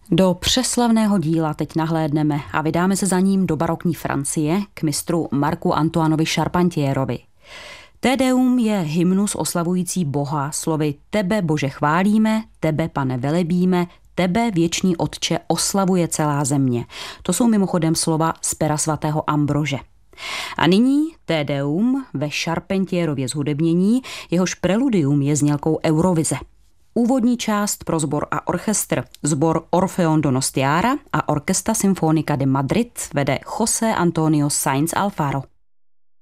Do přeslavného díla teď nahlédneme a vydáme se za ním do barokní Francie k mistru Marcu Antoinovi Charpentierovi. Te Deum je hymnus oslavující Boha slovy Tebe, Bože, chválíme, Tebe, Pane, velebíme, Tebe, věčný Otče, oslavuje celá země. To jsou mimochodem slova z pera svatého Ambrože. A nyní Te Deum ve Charpentierově zhudebnění, jehož preludium je znělkou Eurovize. Úvodní část pro sbor a orchestr, sbor Orfeón Donostiara a Orquesta Sinfónica de Madrid vede José Antonio Sáenz Alfaro.